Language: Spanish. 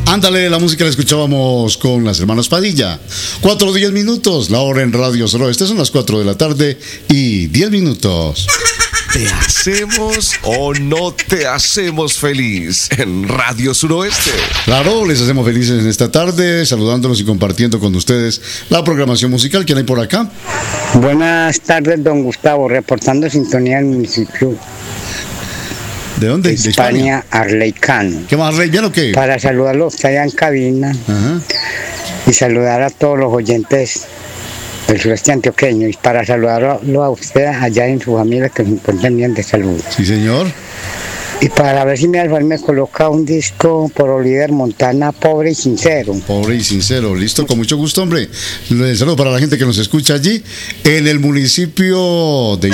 Ándale, la música la escuchábamos con las hermanas Padilla. 4:10, la hora en Radio Suroeste son las 4 de la tarde y 10 minutos. ¿Te hacemos o no te hacemos feliz en Radio Suroeste? Claro, les hacemos felices en esta tarde, saludándolos y compartiendo con ustedes la programación musical que hay por acá. Buenas tardes, don Gustavo, reportando sintonía del municipio. ¿De dónde? De España, Arleicano. ¿Qué más, Arley? ¿Bien o qué? Para saludarlo usted allá en cabina. Ajá. Y saludar a todos los oyentes del sureste antioqueño. Y para saludarlo a usted allá en su familia, que se encuentren bien de salud. Sí, señor. Y para ver si me coloca un disco por Oliver Montana, Pobre y Sincero. Pobre y sincero, listo, con mucho gusto, hombre. Les saludo para la gente que nos escucha allí en el municipio de